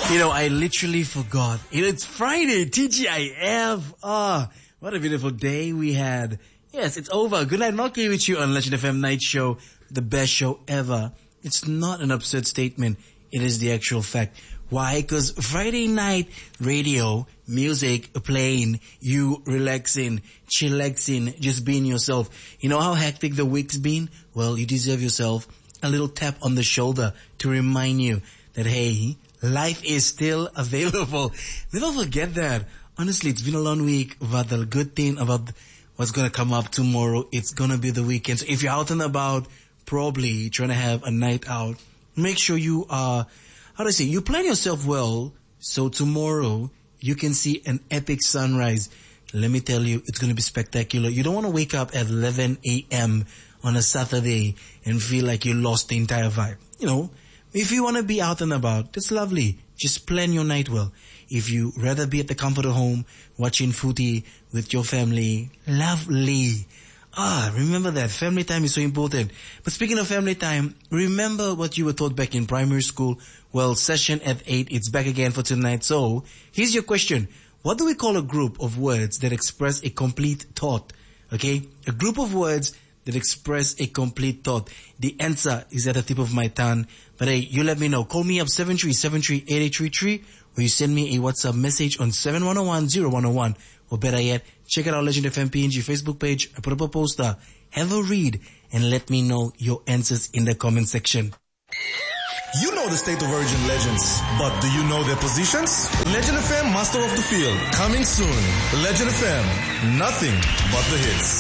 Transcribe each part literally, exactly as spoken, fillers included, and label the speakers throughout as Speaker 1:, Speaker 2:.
Speaker 1: You know, I literally forgot. It's Friday, T G I F. Ah, oh, what a beautiful day we had. Yes, it's over. Good night, Marky with you on Legend F M Night Show, the best show ever. It's not an absurd statement. It is the actual fact. Why? Because Friday night radio, music playing, you relaxing, chillaxing, just being yourself. You know how hectic the week's been? Well, you deserve yourself a little tap on the shoulder to remind you that, hey, life is still available. Never forget that. Honestly, it's been a long week, but the good thing about what's going to come up tomorrow, it's going to be the weekend. So if you're out and about, probably trying to have a night out, make sure you are, how do I say, you plan yourself well so tomorrow you can see an epic sunrise. Let me tell you, it's going to be spectacular. You don't want to wake up at eleven a.m. on a Saturday and feel like you lost the entire vibe. You know, if you want to be out and about, that's lovely. Just plan your night well. If you rather be at the comfort of home, watching footy with your family, lovely. Ah, remember that. Family time is so important. But speaking of family time, remember what you were taught back in primary school? Well, session at eight, it's back again for tonight. So, here's your question. What do we call a group of words that express a complete thought? Okay? A group of words that express a complete thought. The answer is at the tip of my tongue. But hey, you let me know. Call me up seven three seven three eight eight three three or you send me a WhatsApp message on seven one zero one zero one zero one. Or better yet, check out our Legend F M P N G Facebook page. I put up a poster. Have a read and let me know your answers in the comment section.
Speaker 2: You know the State of Origin legends, but do you know their positions? Legend F M Master of the Field, coming soon. Legend F M, nothing but the hits.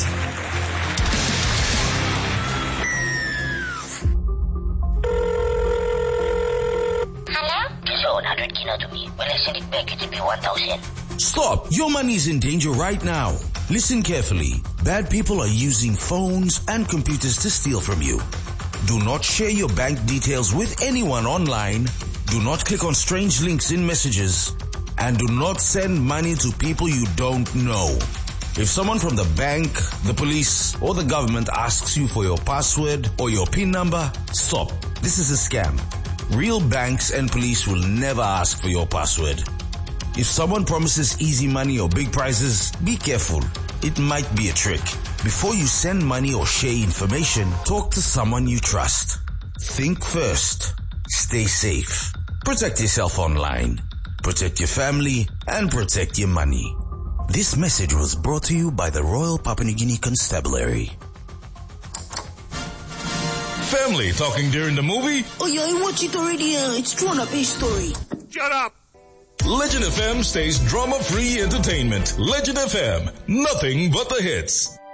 Speaker 3: Hello? Just owe one hundred kino to me. When I send it back, it'll be one thousand.
Speaker 4: Stop! Your money is in danger right now. Listen carefully. Bad people are using phones and computers to steal from you. Do not share your bank details with anyone online. Do not click on strange links in messages. And do not send money to people you don't know. If someone from the bank, the police, or the government asks you for your password or your PIN number, stop. This is a scam. Real banks and police will never ask for your password. If someone promises easy money or big prizes, be careful. It might be a trick. Before you send money or share information, talk to someone you trust. Think first. Stay safe. Protect yourself online. Protect your family and protect your money. This message was brought to you by the Royal Papua New Guinea Constabulary.
Speaker 2: Family talking during the movie?
Speaker 5: Oh yeah, I watched it already. Uh, it's drawn up a story.
Speaker 2: Shut up! Legend F M stays drama-free entertainment. Legend F M, nothing but the hits.